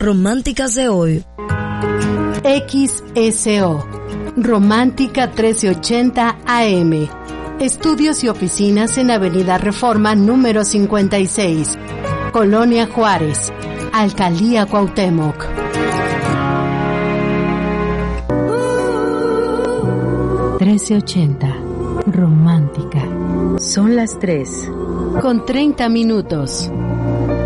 románticas de hoy. XSO, Romántica 1380 AM. Estudios y oficinas en Avenida Reforma número 56, Colonia Juárez, Alcaldía Cuauhtémoc. Romántica. Son las 3:30 minutos.